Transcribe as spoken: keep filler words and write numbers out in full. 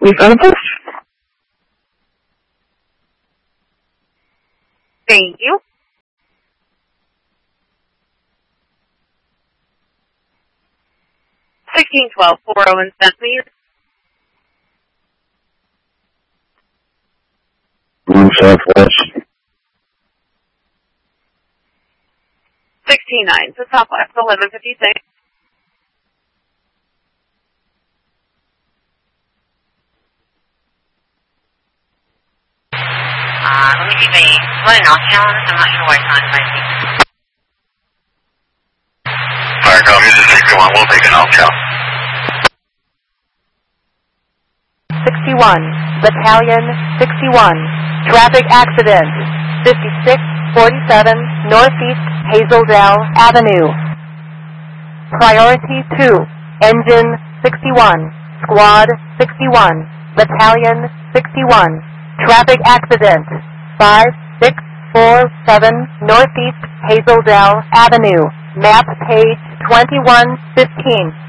Please enter. Thank you. sixteen twelve, four Owen Cent, please. One Southwest. sixteen nine, to Southwest, eleven fifty-six. Uh, let me give a, what an off-channel on this, I'm not sure why it's not inviting. Firecom, this is sixty-one, we'll take an off-channel. sixty-one, Battalion sixty-one, traffic accident, fifty-six forty-seven Northeast Hazeldale Avenue. Priority two, Engine sixty-one, Squad sixty-one, Battalion sixty-one, traffic accident, five six four seven Northeast Hazeldale Avenue, map page twenty-one fifteen.